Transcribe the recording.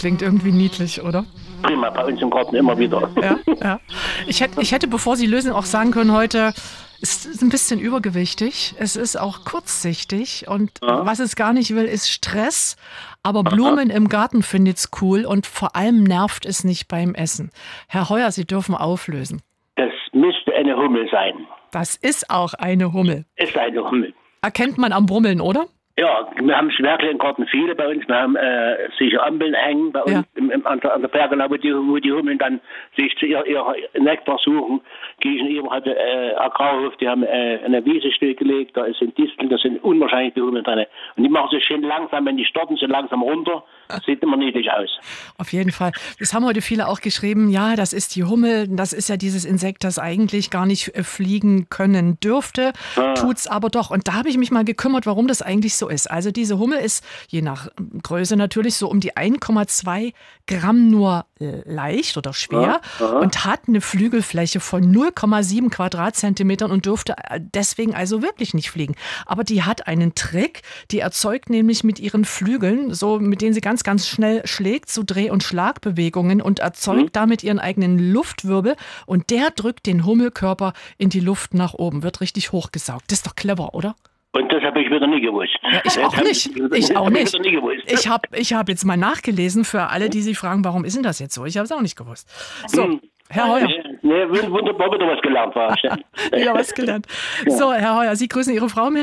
klingt irgendwie niedlich, oder? Prima, bei uns im Garten immer wieder. Ja, ja. Ich hätte, bevor Sie lösen, auch sagen können heute, es ist ein bisschen übergewichtig, es ist auch kurzsichtig und was es gar nicht will, ist Stress. Aber Blumen im Garten findet es cool und vor allem nervt es nicht beim Essen. Herr Heuer, Sie dürfen auflösen. Das müsste eine Hummel sein. Das ist auch eine Hummel. Ist eine Hummel. Erkennt man am Brummeln, oder? Ja, wir haben Zwergle im Garten viele bei uns. Wir haben solche Ampeln hängen bei uns an der Berge, wo die Hummeln dann sich zu ihr Nektar suchen. Gegenüber hat Agrarhof, die haben eine Wiese stillgelegt, da sind Disteln, da sind unwahrscheinlich die Hummeln drin. Und die machen so schön langsam, wenn die starten, so langsam runter. Das sieht immer niedlich aus. Auf jeden Fall. Das haben heute viele auch geschrieben, ja, das ist die Hummel, das ist ja dieses Insekt, das eigentlich gar nicht fliegen können dürfte, tut's aber doch. Und da habe ich mich mal gekümmert, warum das eigentlich so ist. Also diese Hummel ist je nach Größe natürlich so um die 1,2 Gramm nur leicht oder schwer und hat eine Flügelfläche von 0,7 Quadratzentimetern und dürfte deswegen also wirklich nicht fliegen. Aber die hat einen Trick, die erzeugt nämlich mit ihren Flügeln, so mit denen sie ganz schnell schlägt, so Dreh- und Schlagbewegungen und erzeugt damit ihren eigenen Luftwirbel und der drückt den Hummelkörper in die Luft nach oben, wird richtig hochgesaugt. Das ist doch clever, oder? Und das habe ich wieder nie gewusst. Ja, ich auch nicht. Ich hab jetzt mal nachgelesen für alle, die sich fragen, warum ist denn das jetzt so? Ich habe es auch nicht gewusst. So, Herr Heuer. Nee, wunderbar, wieder was gelernt war. Ja, was gelernt. So, Herr Heuer, Sie grüßen Ihre Frau im